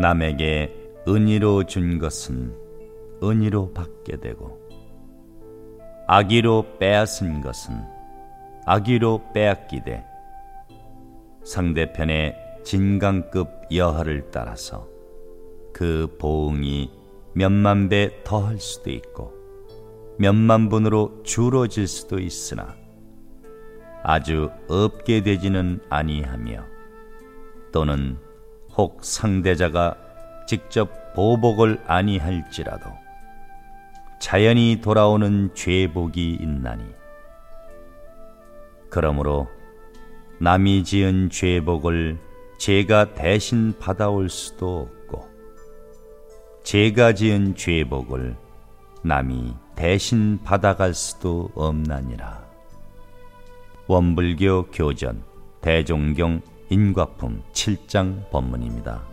남에게 은희로 준 것은 은희로 받게 되고, 악의로 빼앗은 것은 악의로 빼앗기되, 상대편의 진강급 여하를 따라서 그 보응이 몇만 배 더할 수도 있고 몇만 분으로 줄어질 수도 있으나 아주 없게 되지는 아니하며, 또는 혹 상대자가 직접 보복을 아니할지라도 자연히 돌아오는 죄복이 있나니, 그러므로 남이 지은 죄복을 제가 대신 받아올 수도 없고, 제가 지은 죄복을 남이 대신 받아갈 수도 없나니라. 원불교 교전 대종경 인과품 7장 법문입니다.